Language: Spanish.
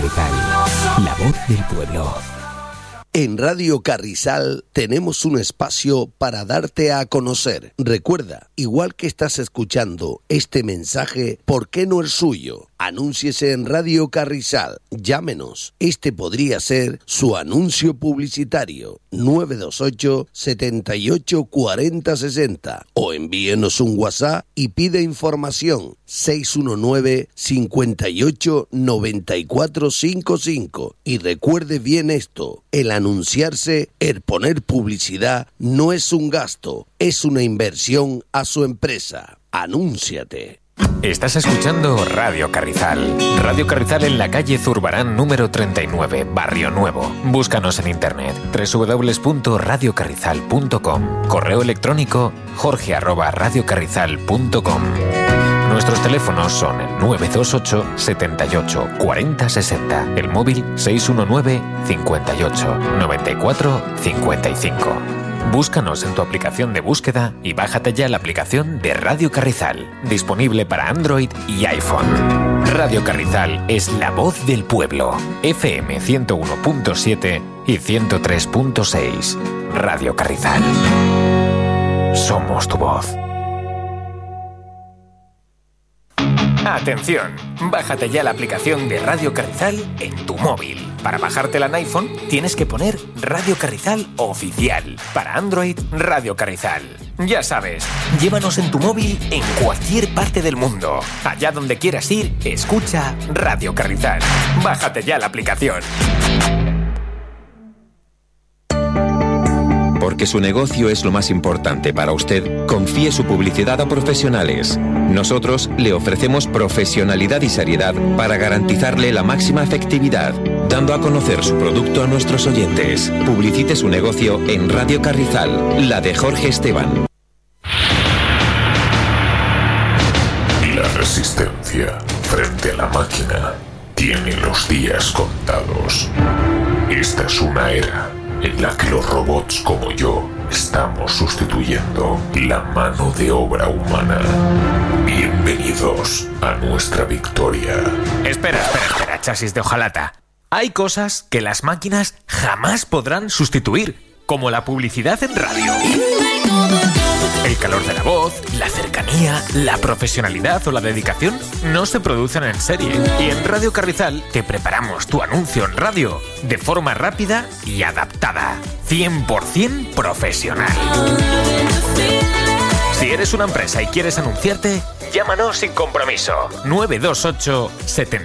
La voz del pueblo. En Radio Carrizal tenemos un espacio para darte a conocer. Recuerda, igual que estás escuchando este mensaje, ¿por qué no el suyo? Anúnciese en Radio Carrizal. Llámenos. Este podría ser su anuncio publicitario. 928 78 40 60. O envíenos un WhatsApp y pide información. 619 58 94 55. Y recuerde bien esto. El anunciarse, el poner publicidad, no es un gasto, es una inversión a su empresa. Anúnciate. Estás escuchando Radio Carrizal. Radio Carrizal en la calle Zurbarán número 39, Barrio Nuevo. Búscanos en internet www.radiocarrizal.com. Correo electrónico jorge@radiocarrizal.com. Nuestros teléfonos son el 928 78 40 60, el móvil 619 58 94 55. Búscanos en tu aplicación de búsqueda y bájate ya la aplicación de Radio Carrizal, disponible para Android y iPhone. Radio Carrizal es la voz del pueblo. FM 101.7 y 103.6. Radio Carrizal. Somos tu voz. Atención, bájate ya la aplicación de Radio Carrizal en tu móvil. Para bajártela en iPhone tienes que poner Radio Carrizal Oficial. Para Android, Radio Carrizal. Ya sabes, llévanos en tu móvil en cualquier parte del mundo. Allá donde quieras ir, escucha Radio Carrizal. Bájate ya la aplicación. Porque su negocio es lo más importante para usted, confíe su publicidad a profesionales. Nosotros le ofrecemos profesionalidad y seriedad para garantizarle la máxima efectividad, dando a conocer su producto a nuestros oyentes. Publicite su negocio en Radio Carrizal, la de Jorge Esteban. La resistencia frente a la máquina tiene los días contados. Esta es una era en la que los robots como yo estamos sustituyendo la mano de obra humana. Bienvenidos a nuestra victoria. Espera, chasis de hojalata. Hay cosas que las máquinas jamás podrán sustituir, como la publicidad en radio. El calor de la voz, la cercanía, la profesionalidad o la dedicación no se producen en serie. Y en Radio Carrizal te preparamos tu anuncio en radio de forma rápida y adaptada. 100% profesional. Si eres una empresa y quieres anunciarte, llámanos sin compromiso. 928 70